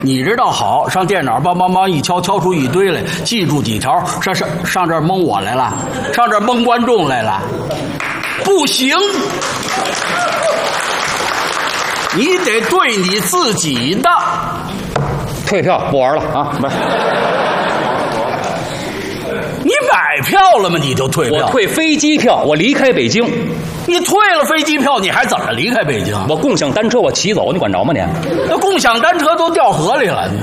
你这倒好，上电脑梆梆梆一敲，敲出一堆来，记住几条，上这儿蒙我来了，上这儿蒙观众来了，不行，你得对你自己的。 退票不玩了啊！不是， 你买票了吗？你就退票？ 我退飞机票，我离开北京。 你退了飞机票，你还怎么离开北京？ 我共享单车我骑走，你管着吗你？ 那共享单车都掉河里了。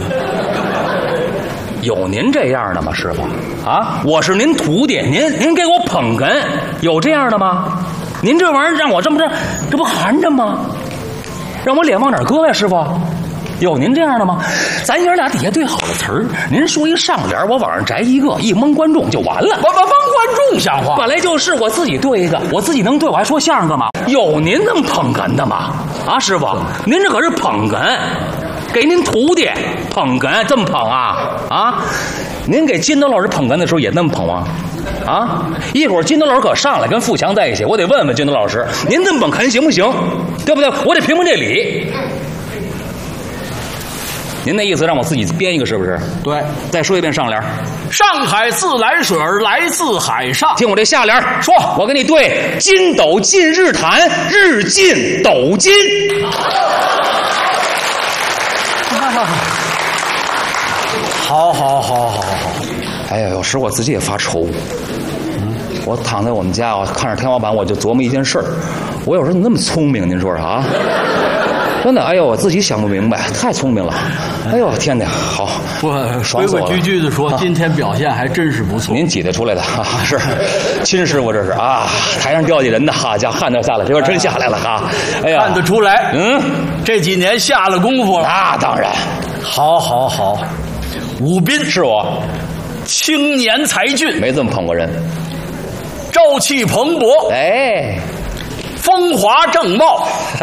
有您这样的吗，师傅？啊，我是您徒弟，您给我捧哏，有这样的吗？您这玩意儿让我这么着，这不寒碜吗？让我脸往哪儿搁呀，师傅？有您这样的吗？咱爷俩底下对好了词儿，您说一上联，我往上摘一个，一蒙观众就完了。 我蒙观众像话？ 本来就是我自己对一个，我自己能对，我还说相声干嘛？有您能捧哏的吗？啊，师傅，您这可是捧哏，给您徒弟捧哏，这么捧啊？啊，您给金斗老师捧哏的时候也那么捧吗？啊，一会儿金斗老师可上来跟富强在一起，我得问问金斗老师，您这么捧哏行不行？对不对？我得评评这理。您那意思让我自己编一个是不是？ 对， 再说一遍上联。 上海自来水来自海上。 听我这下联， 说， 我跟你对：金斗进日坛，日进斗金。 好。 哎呀，有时我自己也发愁。我躺在我们家，我看着天花板，我就琢磨一件事儿。我有时候怎么那么聪明？您说说啊？真的，哎呦，我自己想不明白，太聪明了。哎呦，天哪，好， 规规矩矩的说，今天表现还真是不错。 您挤得出来的啊，是亲师傅，这是啊，台上掉下人的，哈家汗都下来，这边真下来了哈。哎呀， 看得出来，这几年下了功夫了。 那当然， 好。武斌是我， 青年才俊， 没这么捧过人， 朝气蓬勃， 哎， 风华正茂。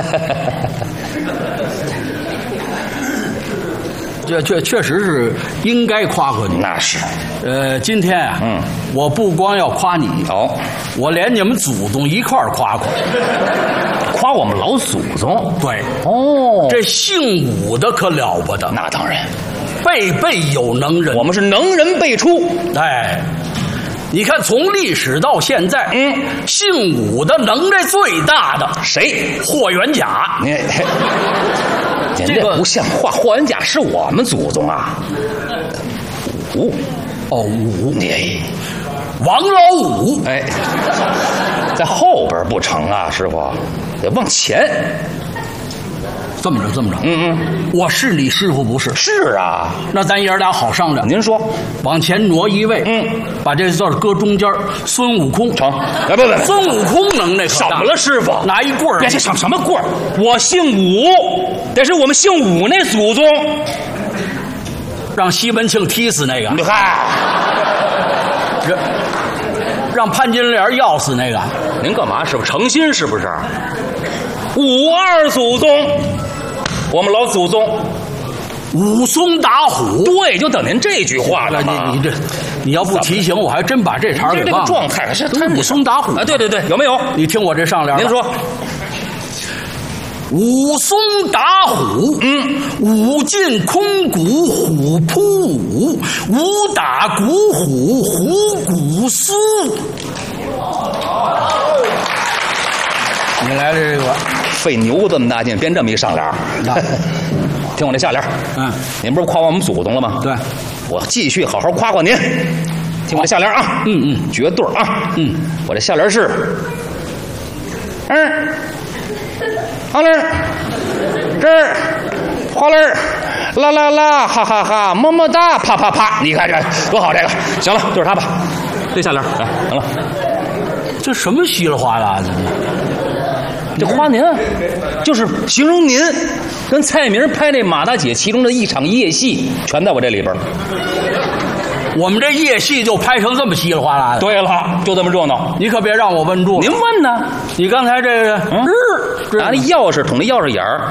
这确实是应该夸夸你。 那是， 今天啊，我不光要夸你，我连你们祖宗一块儿夸夸。 夸我们老祖宗？ 对， 哦， 这姓武的可了不得。 那当然， 辈辈有能人， 我们是能人辈出。 哎，你看从历史到现在，姓武的能耐最大的谁？ 霍元甲。 你这不像话，霍元甲是我们祖宗啊。武，你王老五， 哎，在后边不成啊，师傅，得往前。 这么着，我是你师傅不是？ 是啊， 那咱爷俩好商量。 您说， 往前挪一位，把这字搁中间，孙悟空成。哎，不， 孙悟空能耐怎么了，师傅？ 拿一棍儿， 别什么棍儿？我姓武，得是我们姓武那祖宗， 让西门庆踢死那个。 你看， 让潘金莲要死那个。 您干嘛？师傅诚心是不是？武二祖宗。我们老祖宗武松打虎， 对，就等您这句话了。 你要不提醒，我还真把这茬给忘了。 这个状态是武松打虎啊！对，有没有？ 你听我这上联， 您说， 武松打虎，武进空谷，虎扑武，武打鼓虎，虎鼓苏。你来了这个。 费牛这么大劲编这么一上联，听我这下联。您不是夸我们祖宗了吗？ 对， 我继续好好夸夸您。听我这下联啊，绝对啊，我这下联是，好嘞，这儿，花嘞，啦啦啦，哈哈哈，么么哒，啪啪啪，你看这多好，这个行了，就是他吧，这下联来，行了， 这什么稀里哗啦的？ 这夸您，就是形容您跟蔡明拍那马大姐其中的一场夜戏，全在我这里边。 我们这夜戏就拍成这么稀里哗啦的。 对了，就这么热闹。 你可别让我问住了。 您问呢？ 你刚才这个拿那钥匙捅那钥匙眼儿，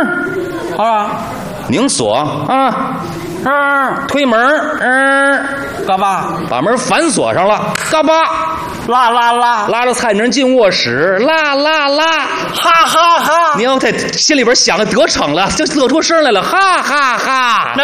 拧锁啊，推门，嘎巴，把门反锁上了，嘎巴。 啦啦啦， 拉着蔡明进卧室，啦啦啦， 哈哈哈。 你要在心里边想得逞了，就乐出声来了，哈哈哈。